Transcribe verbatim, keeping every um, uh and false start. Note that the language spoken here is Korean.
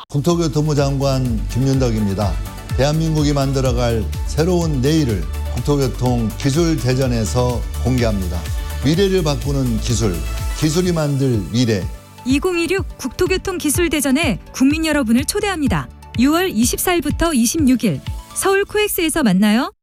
국토교통부 장관 김윤덕입니다. 대한민국이 만들어갈 새로운 내일을 국토교통 기술대전에서 공개합니다. 미래를 바꾸는 기술, 기술이 만들 미래. 이천이십육 국토교통기술대전에 국민 여러분을 초대합니다. 유월 이십사일부터 이십육일 서울 코엑스에서 만나요.